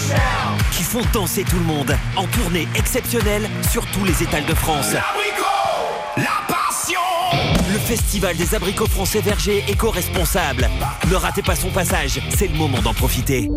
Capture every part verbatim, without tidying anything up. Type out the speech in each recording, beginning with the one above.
qui font danser tout le monde en tournée exceptionnelle sur tous les étals de France. L'abricot, la passion. Le festival des abricots français vergers éco-responsables. Ne ratez pas son passage, c'est le moment d'en profiter.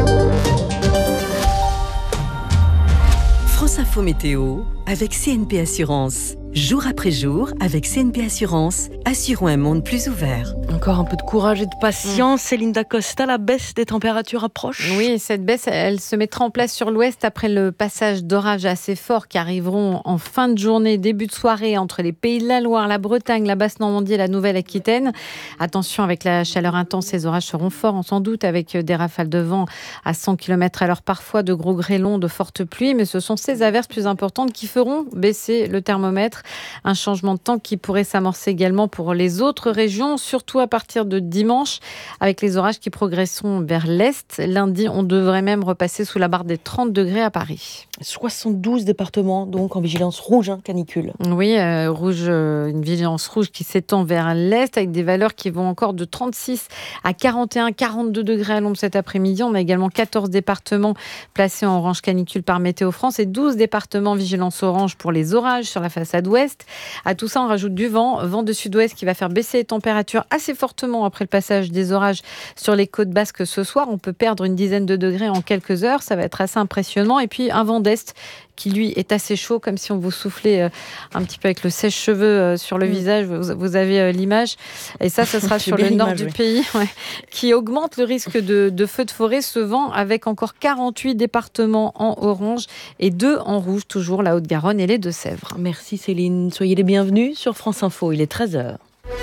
France Info Météo avec C N P Assurance. Jour après jour, avec C N P Assurance, assurons un monde plus ouvert. Encore un peu de courage et de patience. Mmh. Céline Dacosta, la baisse des températures approche. Oui, cette baisse, elle se mettra en place sur l'ouest après le passage d'orages assez forts qui arriveront en fin de journée, début de soirée entre les Pays de la Loire, la Bretagne, la Basse-Normandie et la Nouvelle-Aquitaine. Attention, avec la chaleur intense, ces orages seront forts, on s'en doute, avec des rafales de vent à cent kilomètres à l'heure, parfois de gros grêlons, de fortes pluies. Mais ce sont ces averses plus importantes qui feront baisser le thermomètre. Un changement de temps qui pourrait s'amorcer également pour les autres régions, surtout à partir de dimanche, avec les orages qui progresseront vers l'est. Lundi, on devrait même repasser sous la barre des trente degrés à Paris. soixante-douze départements donc en vigilance rouge, hein, canicule. Oui, euh, rouge, euh, une vigilance rouge qui s'étend vers l'est avec des valeurs qui vont encore de trente-six à quarante et un, quarante-deux degrés à l'ombre cet après-midi. On a également quatorze départements placés en orange canicule par Météo France et douze départements vigilance orange pour les orages sur la façade ouest. À tout ça, on rajoute du vent, vent de sud-ouest qui va faire baisser les températures assez fortement après le passage des orages sur les côtes basques ce soir. On peut perdre une dizaine de degrés en quelques heures, ça va être assez impressionnant. Et puis un vent d'est qui lui est assez chaud, comme si on vous soufflait un petit peu avec le sèche-cheveux sur le mmh. visage. Vous, vous avez l'image. Et ça, ce sera sur le nord du oui. pays, ouais, qui augmente le risque de, de feux de forêt. Ce vent avec encore quarante-huit départements en orange et deux en rouge, toujours la Haute-Garonne et les Deux-Sèvres. Merci Céline. Soyez les bienvenus sur France Info. Il est treize heures.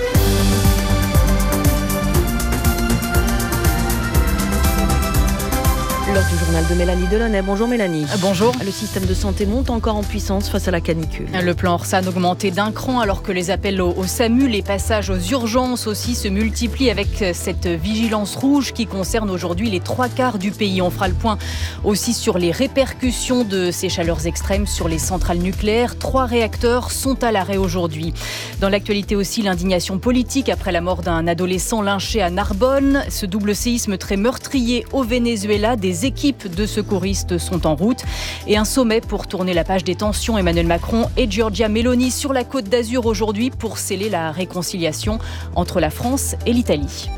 L'heure du journal de Mélanie Delaunay. Bonjour Mélanie. Bonjour. Le système de santé monte encore en puissance face à la canicule. Le plan Orsan augmenté d'un cran alors que les appels au, au SAMU, les passages aux urgences aussi se multiplient avec cette vigilance rouge qui concerne aujourd'hui les trois quarts du pays. On fera le point aussi sur les répercussions de ces chaleurs extrêmes sur les centrales nucléaires. Trois réacteurs sont à l'arrêt aujourd'hui. Dans l'actualité aussi, l'indignation politique après la mort d'un adolescent lynché à Narbonne. Ce double séisme très meurtrier au Venezuela. Des équipes de secouristes sont en route et un sommet pour tourner la page des tensions. Emmanuel Macron et Giorgia Meloni sur la Côte d'Azur aujourd'hui pour sceller la réconciliation entre la France et l'Italie.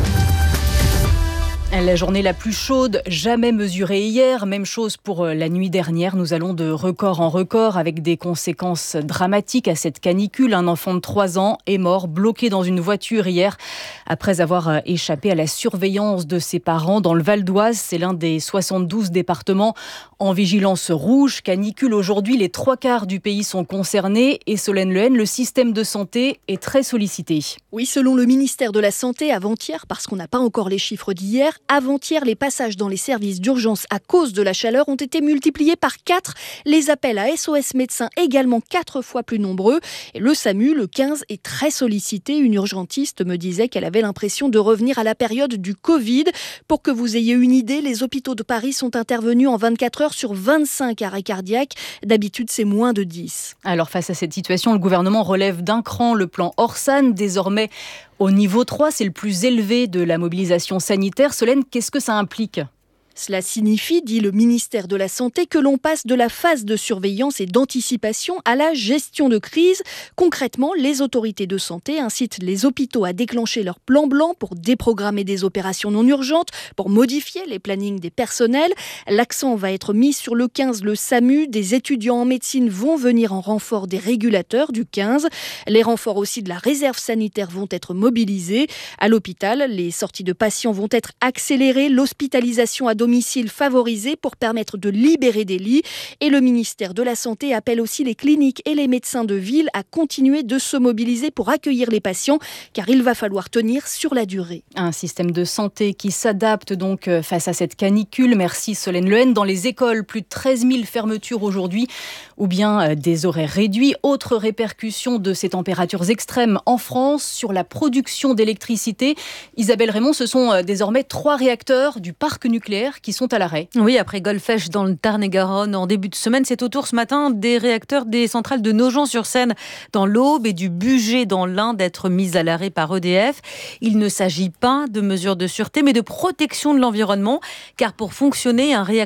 La journée la plus chaude jamais mesurée hier. Même chose pour la nuit dernière. Nous allons de record en record avec des conséquences dramatiques à cette canicule. Un enfant de trois ans est mort bloqué dans une voiture hier après avoir échappé à la surveillance de ses parents dans le Val d'Oise. C'est l'un des soixante-douze départements en vigilance rouge. Canicule aujourd'hui, les trois quarts du pays sont concernés et Solène Lehen, le système de santé est très sollicité. Oui, selon le ministère de la Santé, avant-hier, parce qu'on n'a pas encore les chiffres d'hier, avant-hier, les passages dans les services d'urgence à cause de la chaleur ont été multipliés par quatre. Les appels à S O S médecins également quatre fois plus nombreux. Et le SAMU, le quinze, est très sollicité. Une urgentiste me disait qu'elle avait l'impression de revenir à la période du Covid. Pour que vous ayez une idée, les hôpitaux de Paris sont intervenus en vingt-quatre heures sur vingt-cinq arrêts cardiaques. D'habitude, c'est moins de dix. Alors face à cette situation, le gouvernement relève d'un cran le plan Orsan, désormais au niveau trois, c'est le plus élevé de la mobilisation sanitaire. Solène, qu'est-ce que ça implique ? Cela signifie, dit le ministère de la Santé, que l'on passe de la phase de surveillance et d'anticipation à la gestion de crise. Concrètement, les autorités de santé incitent les hôpitaux à déclencher leur plan blanc pour déprogrammer des opérations non urgentes, pour modifier les plannings des personnels. L'accent va être mis sur le quinze, le SAMU. Des étudiants en médecine vont venir en renfort des régulateurs du quinze. Les renforts aussi de la réserve sanitaire vont être mobilisés. À l'hôpital, les sorties de patients vont être accélérées. L'hospitalisation à domicile domicile favorisé pour permettre de libérer des lits. Et le ministère de la Santé appelle aussi les cliniques et les médecins de ville à continuer de se mobiliser pour accueillir les patients, car il va falloir tenir sur la durée. Un système de santé qui s'adapte donc face à cette canicule. Merci Solène Lehen. Dans les écoles, plus de treize mille fermetures aujourd'hui, ou bien des horaires réduits. Autre répercussion de ces températures extrêmes en France sur la production d'électricité. Isabelle Raymond, ce sont désormais trois réacteurs du parc nucléaire qui sont à l'arrêt. Oui, après Golfech dans le Tarn-et-Garonne en début de semaine, c'est au tour ce matin des réacteurs des centrales de Nogent-sur-Seine dans l'Aube et du Bugey dans l'Ain d'être mis à l'arrêt par E D F. Il ne s'agit pas de mesures de sûreté mais de protection de l'environnement, car pour fonctionner, un réacteur